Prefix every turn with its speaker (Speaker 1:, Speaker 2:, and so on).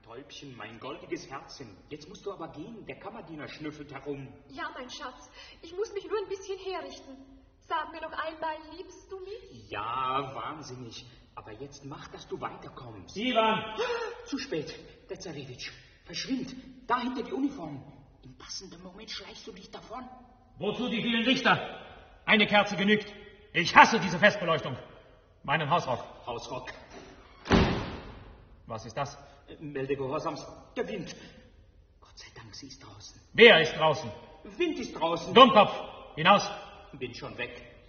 Speaker 1: Täubchen, mein goldiges Herzchen. Jetzt musst du aber gehen. Der Kammerdiener schnüffelt herum.
Speaker 2: Ja, mein Schatz. Ich muss mich nur ein bisschen herrichten. Sag mir noch einmal, liebst du mich?
Speaker 1: Ja, wahnsinnig. Aber jetzt mach, dass du weiterkommst.
Speaker 3: Ivan!
Speaker 1: Zu spät. Der Zarewitsch. Verschwind. Da hinter die Uniform. Im passenden Moment schleichst du dich davon.
Speaker 3: Wozu die vielen Lichter? Eine Kerze genügt. Ich hasse diese Festbeleuchtung. Meinen Hausrock.
Speaker 1: Hausrock.
Speaker 3: Was ist das?
Speaker 1: Melde Gehorsams. Der Wind. Gott sei Dank, sie ist draußen.
Speaker 3: Wer ist draußen?
Speaker 1: Wind ist draußen.
Speaker 3: Dummkopf. Hinaus.
Speaker 1: Bin schon weg.